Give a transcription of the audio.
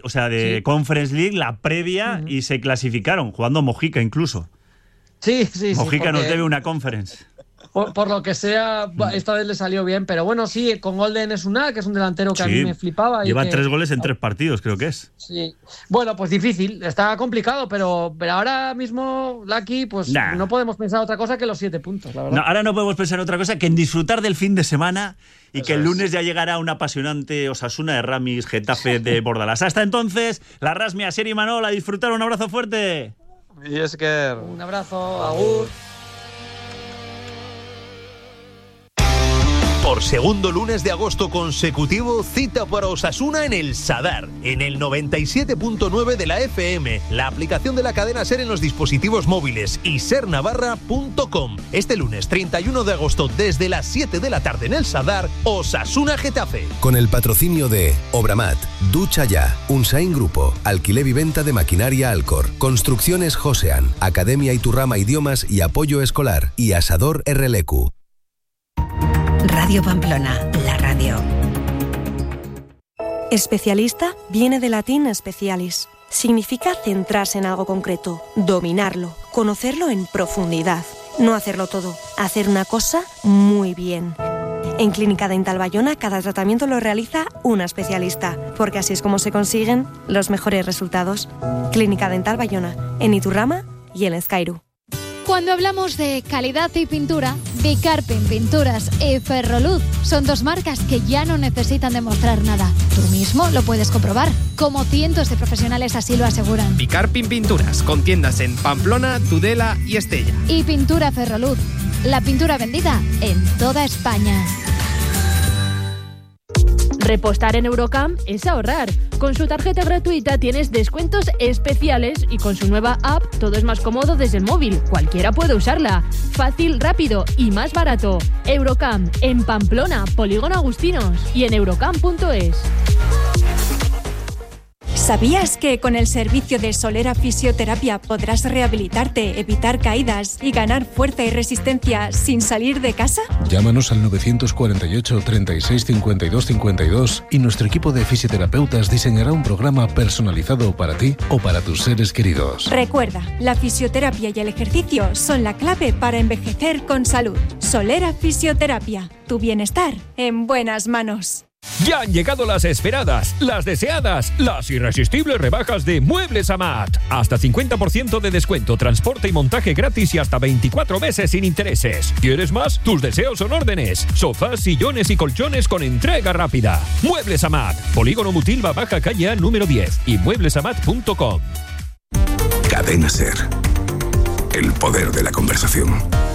o sea, de Conference League, la previa, y se clasificaron, jugando Mojica incluso. Sí. Mojica nos debe una Conference. Por lo que sea, esta vez le salió bien, pero bueno, sí, con gol de Enes Unal, que es un delantero que a mí me flipaba. Lleva 3 goles en 3 partidos, creo que es. Sí. Bueno, pues difícil, está complicado, pero ahora mismo, Lucky, pues no podemos pensar otra cosa que los 7 puntos, la verdad. No, ahora no podemos pensar otra cosa que en disfrutar del fin de semana y eso que el lunes ya llegará un apasionante Osasuna de Ramis, Getafe de Bordalás. Hasta entonces, la Rasmi, Asier y Manol, a disfrutar, un abrazo fuerte. Y es que... Un abrazo, agur. Por segundo lunes de agosto consecutivo, cita para Osasuna en el Sadar, en el 97.9 de la FM, la aplicación de la cadena SER en los dispositivos móviles y sernavarra.com. Este lunes 31 de agosto, desde las 7 de la tarde en el Sadar, Osasuna Getafe. Con el patrocinio de Obramat, Ducha Ya, Unsain Grupo, Alquiler y Venta de Maquinaria Alcor, Construcciones Josean, Academia Iturrama Idiomas y Apoyo Escolar y Asador RLQ. Radio Pamplona, la radio. Especialista viene del latín specialis. Significa centrarse en algo concreto, dominarlo, conocerlo en profundidad. No hacerlo todo, hacer una cosa muy bien. En Clínica Dental Bayona cada tratamiento lo realiza una especialista, porque así es como se consiguen los mejores resultados. Clínica Dental Bayona, en Iturrama y en Ezcairu. Cuando hablamos de calidad y pintura, Bicarpin Pinturas y Ferroluz son 2 marcas que ya no necesitan demostrar nada. Tú mismo lo puedes comprobar, como cientos de profesionales así lo aseguran. Bicarpin Pinturas, con tiendas en Pamplona, Tudela y Estella. Y Pintura Ferroluz, la pintura vendida en toda España. Repostar en Eurocamp es ahorrar. Con su tarjeta gratuita tienes descuentos especiales y con su nueva app todo es más cómodo desde el móvil. Cualquiera puede usarla. Fácil, rápido y más barato. Eurocamp en Pamplona, Polígono Agustinos y en eurocamp.es. ¿Sabías que con el servicio de Solera Fisioterapia podrás rehabilitarte, evitar caídas y ganar fuerza y resistencia sin salir de casa? Llámanos al 948 36 52 52 y nuestro equipo de fisioterapeutas diseñará un programa personalizado para ti o para tus seres queridos. Recuerda, la fisioterapia y el ejercicio son la clave para envejecer con salud. Solera Fisioterapia, tu bienestar en buenas manos. Ya han llegado las esperadas, las deseadas, las irresistibles rebajas de Muebles Amat. Hasta 50% de descuento, transporte y montaje gratis y hasta 24 meses sin intereses. ¿Quieres más? Tus deseos son órdenes. Sofás, sillones y colchones con entrega rápida. Muebles Amat, Polígono Mutilva, Baja Calle A, número 10 y mueblesamat.com. Cadena SER. El poder de la conversación.